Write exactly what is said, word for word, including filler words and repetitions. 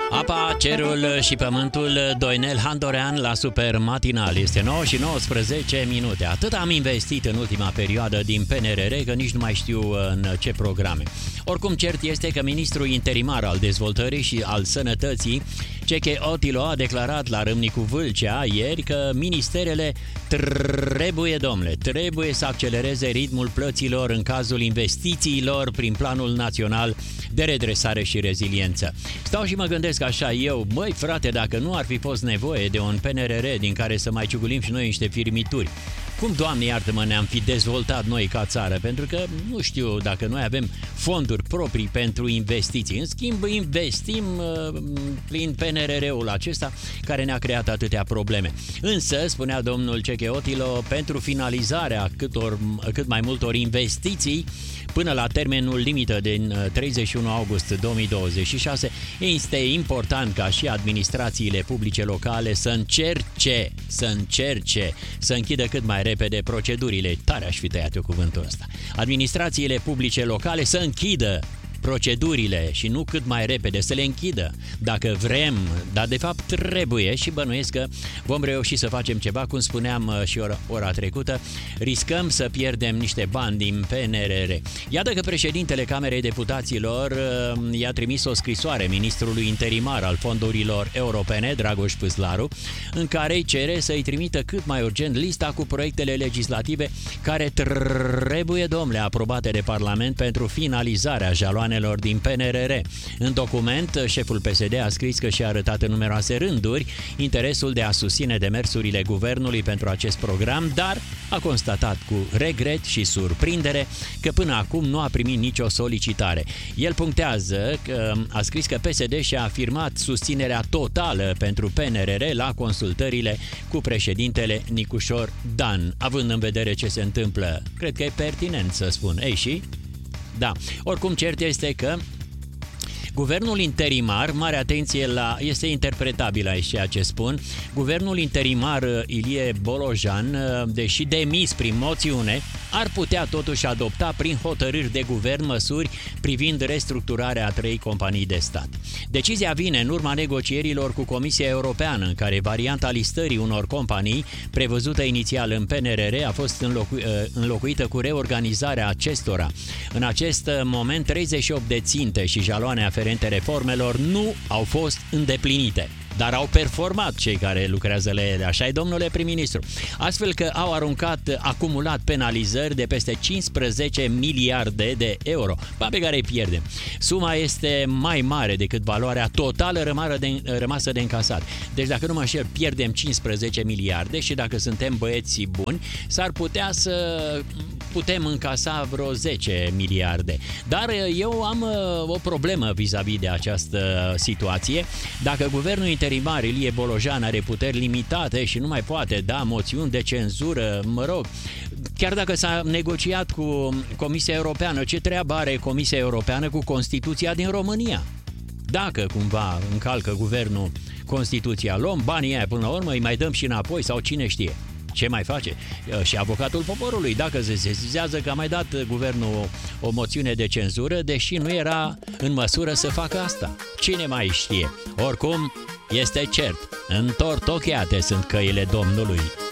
Apa, cerul și pământul, Doinel Handorean la Super Matinal. Este nouă și nouăsprezece minute. Atât am investit în ultima perioadă din P N R R că nici nu mai știu în ce programe. Oricum, cert este că ministrul interimar al dezvoltării și al sănătății, Ceche Otilo, a declarat la Râmnicu Vâlcea ieri că ministerele trebuie, domnule, trebuie să accelereze ritmul plăților în cazul investițiilor prin Planul Național de Redresare și Reziliență. Stau și mă gândesc așa eu, măi frate, dacă nu ar fi fost nevoie de un P N R R din care să mai ciugulim și noi niște firmituri, cum, Doamne iartă-mă, ne-am fi dezvoltat noi ca țară? Pentru că nu știu dacă noi avem fonduri proprii pentru investiții. În schimb, investim uh, prin P N R R-ul acesta care ne-a creat atâtea probleme. Însă, spunea domnul Ceche Otilo, pentru finalizarea câtor, cât mai multor investiții până la termenul limită din treizeci și unu august două mii douăzeci și șase, este important ca și administrațiile publice locale să încerce, să încerce să închidă cât mai repede procedurile. Tare aș fi tăiat eu cuvântul ăsta. Administrațiile publice locale să închidă procedurile și nu cât mai repede, să le închidă dacă vrem, dar de fapt trebuie și bănuiesc că vom reuși să facem ceva, cum spuneam și ora, ora trecută, riscăm să pierdem niște bani din P N R R. Iată că președintele Camerei Deputaților i-a trimis o scrisoare ministrului interimar al fondurilor europene, Dragoș Păslaru, în care îi cere să-i trimită cât mai urgent lista cu proiectele legislative care trebuie, domnule, aprobate de Parlament pentru finalizarea jaloanelor din P N R R. În document, șeful P S D a scris că și-a arătat în numeroase rânduri interesul de a susține demersurile guvernului pentru acest program, dar a constatat cu regret și surprindere că până acum nu a primit nicio solicitare. El punctează că a scris că P S D și-a afirmat susținerea totală pentru P N R R la consultările cu președintele Nicușor Dan. Având în vedere ce se întâmplă, cred că e pertinent să spun. Ei și? Da. Oricum, cert este că guvernul interimar, mare atenție la, este interpretabil aici ceea ce spun, guvernul interimar Ilie Bolojan, deși demis prin moțiune, ar putea totuși adopta prin hotărâri de guvern măsuri privind restructurarea a trei companii de stat. Decizia vine în urma negocierilor cu Comisia Europeană, în care varianta listării unor companii, prevăzută inițial în P N R R, a fost înlocu- înlocuită cu reorganizarea acestora. În acest moment, treizeci și opt de ținte și jaloane aferente reformelor nu au fost îndeplinite, dar au performat cei care lucrează la ele, așa e, domnule prim-ministru. Astfel că au aruncat acumulat penalizări de peste cincisprezece miliarde de euro, bani pe care îi pierdem. Suma este mai mare decât valoarea totală rămasă de încasat. Deci dacă nu mă înșel, pierdem cincisprezece miliarde și dacă suntem băieți buni, s-ar putea să putem încasa vreo zece miliarde. Dar eu am o problemă vis-a-vis de această situație. Dacă guvernul interimar Ilie Bolojan are puteri limitate și nu mai poate da moțiuni de cenzură, mă rog, chiar dacă s-a negociat cu Comisia Europeană, ce treabă are Comisia Europeană cu Constituția din România? Dacă cumva încalcă guvernul Constituția, luăm banii aia până la urmă, îi mai dăm și înapoi sau cine știe. Ce mai face? Și avocatul poporului, dacă se sesizează că a mai dat guvernul o moțiune de cenzură, deși nu era în măsură să facă asta. Cine mai știe? Oricum, este cert, întortocheate sunt căile Domnului.